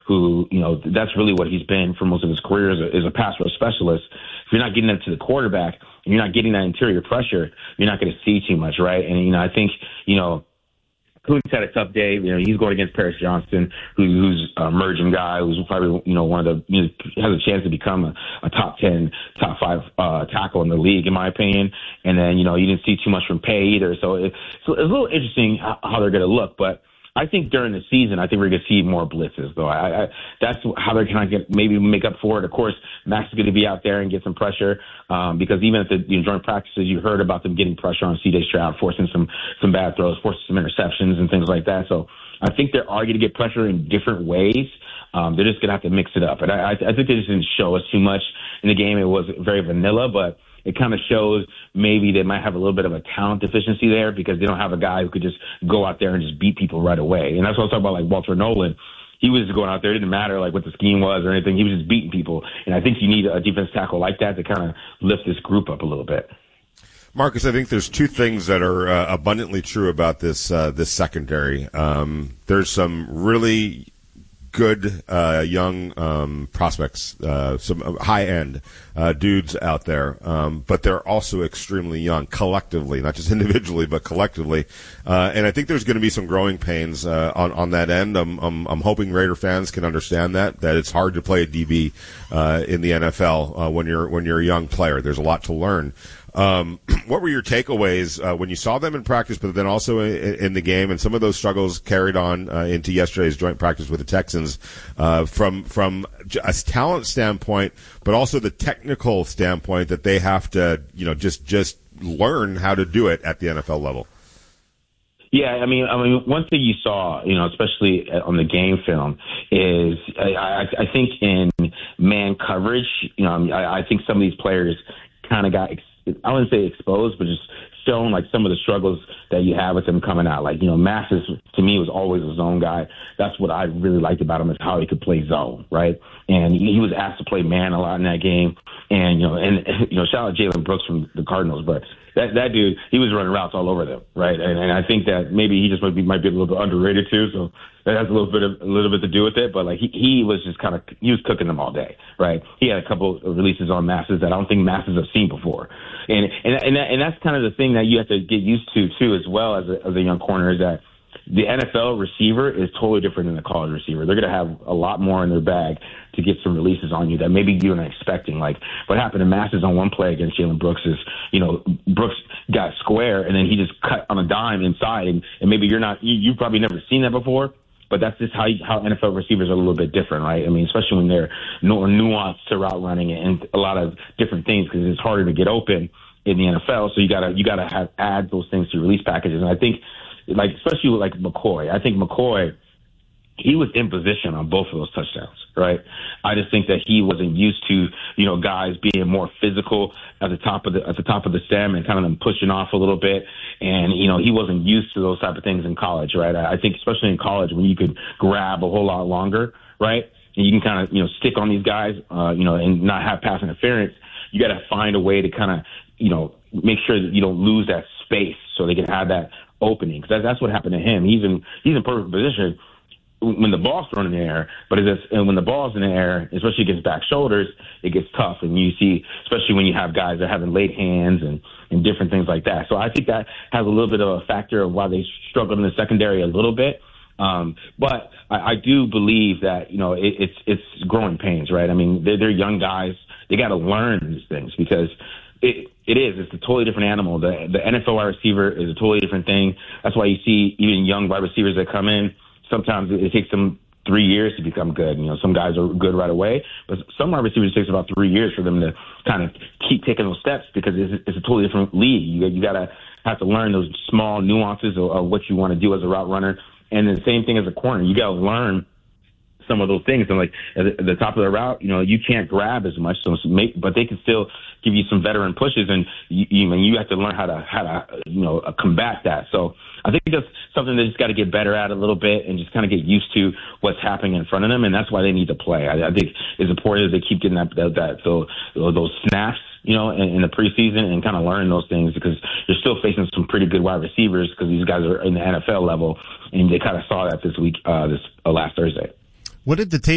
who, that's really what he's been for most of his career is a pass rush specialist. If you're not getting that to the quarterback and you're not getting that interior pressure, you're not going to see too much, right? And, I think, Coons had a tough day. He's going against Paris Johnson, who's an emerging guy, who's probably, one of the, has a chance to become a top 10, top 5 tackle in the league, in my opinion. And then, you didn't see too much from Pay either. So it's a little interesting how they're going to look. But I think during the season, I think we're going to see more blitzes, though. That's how they're going to maybe make up for it. Of course, Max is going to be out there and get some pressure because even at the joint practices, you heard about them getting pressure on C.J. Stroud, forcing some bad throws, forcing some interceptions and things like that. So I think they're going to get pressure in different ways. They're just going to have to mix it up. And I think they just didn't show us too much in the game. It was very vanilla, but it kind of shows maybe they might have a little bit of a talent deficiency there because they don't have a guy who could just go out there and just beat people right away. And that's what I was talking about, like Walter Nolan. He was just going out there. It didn't matter like what the scheme was or anything. He was just beating people. And I think you need a defense tackle like that to kind of lift this group up a little bit. Marcus, I think there's two things that are abundantly true about this secondary. There's some really good young prospects, some high-end dudes out there, but they're also extremely young collectively, not just individually, but collectively. And I think there's going to be some growing pains on that end. I'm hoping Raider fans can understand that it's hard to play a DB in the NFL when you're a young player. There's a lot to learn. What were your takeaways when you saw them in practice, but then also in the game, and some of those struggles carried on into yesterday's joint practice with the Texans from a talent standpoint, but also the technical standpoint that they have to, just learn how to do it at the NFL level? Yeah, I mean, one thing you saw, especially on the game film, is I think in man coverage, I think some of these players kind of got I wouldn't say exposed, but just shown like some of the struggles that you have with him coming out. Like, Masses to me was always a zone guy. That's what I really liked about him is how he could play zone, right? And he was asked to play man a lot in that game. And, shout out Jalen Brooks from the Cardinals, but that dude, he was running routes all over them, right? And I think that maybe he just might be a little bit underrated too. So that has a little bit to do with it. But like he was just he was cooking them all day, right? He had a couple of releases on Masses that I don't think Masses have seen before. And that's kind of the thing that you have to get used to too, as well as a young corner, is that the NFL receiver is totally different than the college receiver. They're going to have a lot more in their bag to get some releases on you that maybe you're not expecting. Like what happened to Masses on one play against Jalen Brooks is, Brooks got square and then he just cut on a dime inside, and maybe you've probably never seen that before. But that's just how NFL receivers are a little bit different, right? I mean, especially when they're more nuanced to route running and a lot of different things because it's harder to get open in the NFL. So you gotta add those things to your release packages. And I think, like especially with like McCoy, he was in position on both of those touchdowns, right? I just think that he wasn't used to, guys being more physical at the top of the stem and kind of them pushing off a little bit. And, he wasn't used to those type of things in college, right? I think especially in college when you could grab a whole lot longer, right? And you can kind of, stick on these guys, and not have pass interference. You got to find a way to kind of, make sure that you don't lose that space so they can have that opening. Because that's what happened to him. He's in perfect position when the ball's thrown in the air, and when the ball's in the air, especially against back shoulders, it gets tough. And you see, especially when you have guys that are having late hands and different things like that. So I think that has a little bit of a factor of why they struggled in the secondary a little bit. But I do believe that, it's growing pains, right? I mean, they're young guys. They got to learn these things because it's a totally different animal. The NFL wide receiver is a totally different thing. That's why you see even young wide receivers that come in, sometimes it takes them 3 years to become good. Some guys are good right away, but some wide receivers, it takes about 3 years for them to kind of keep taking those steps because it's a totally different league. You got to have to learn those small nuances of what you want to do as a route runner. And the same thing as a corner. You got to learn some of those things. And like at the top of the route, you can't grab as much, but they can still give you some veteran pushes, and you have to learn how to combat that. So I think that's something they just got to get better at a little bit and just kind of get used to what's happening in front of them, and that's why they need to play. I think it's important that they keep getting those snaps, in the preseason and kind of learn those things because you're still facing some pretty good wide receivers because these guys are in the NFL level, and they kind of saw that this week, last Thursday. What did the tape